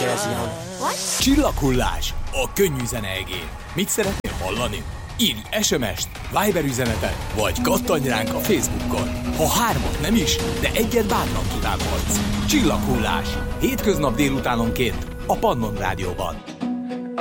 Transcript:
verzión. Csillaghullás a könnyű zene egén. Mit szeretnél hallani? Írj SMS-t, Viber üzenetet, vagy kattanj ránk a Facebookon. Ha 3 nem is, de egyet bátran kívánhatsz. Csillaghullás. Hétköznap délutánonként a Pannon Rádióban.